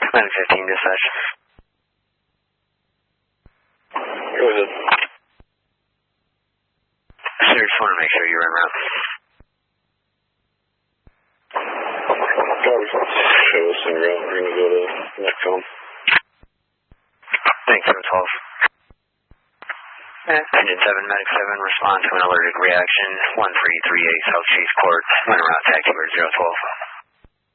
Medic 15, dispatch. Go ahead. Sir, just want to make sure you're en route. Copy. Show us en route. We're going to go to NECCOM. Thanks, 712. Engine 7, Medic 7, respond to an alerted reaction. 1338 South Chase Court. When en route, taxi bird 012.